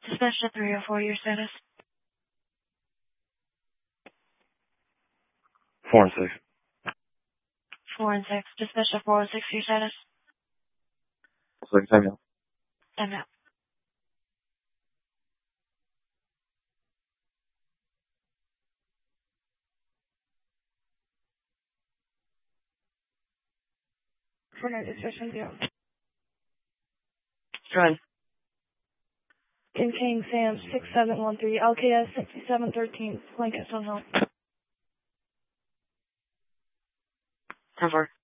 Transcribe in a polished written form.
Dispatch to 304, your status. 4 and 6. 4 and 6. Dispatch to 406, your status. 6, time out. Time out. For no dispatch 0. Go ahead. In King Sam 6713, LKS 6713, Lancaster Hill. 10-4.